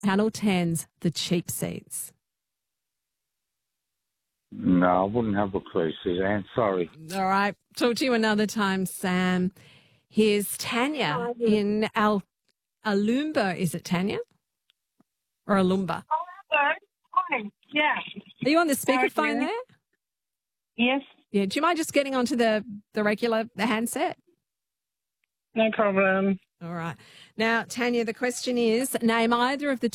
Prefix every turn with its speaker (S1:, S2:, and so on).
S1: Channel 10's The Cheap Seats?
S2: No, I wouldn't have a clue, Suzanne. Sorry.
S1: All right. Talk to you another time, Sam. Here's Tanya in Alumba. Is it Tanya? Or Alumba?
S3: Hello. Hi. Yeah.
S1: Are you on the speakerphone
S3: Sorry,
S1: there?
S3: Yes.
S1: Yeah. Do you mind just getting onto the regular handset?
S3: No problem.
S1: All right. Now, Tanya, the question is, name either of the